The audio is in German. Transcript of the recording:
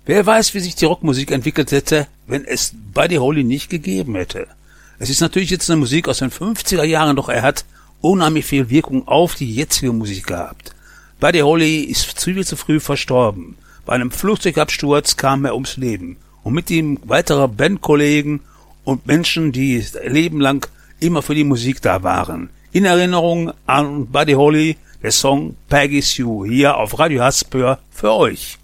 Wer weiß, wie sich die Rockmusik entwickelt hätte, wenn es Buddy Holly nicht gegeben hätte. Es ist natürlich jetzt eine Musik aus den 50er Jahren, doch er hat unheimlich viel Wirkung auf die jetzige Musik gehabt. Buddy Holly ist viel zu früh verstorben. Bei einem Flugzeugabsturz kam er ums Leben. Und mit ihm weitere Bandkollegen und Menschen, die Leben lang immer für die Musik da waren. In Erinnerung an Buddy Holly, der Song Peggy Sue, hier auf Radio Haspör für euch.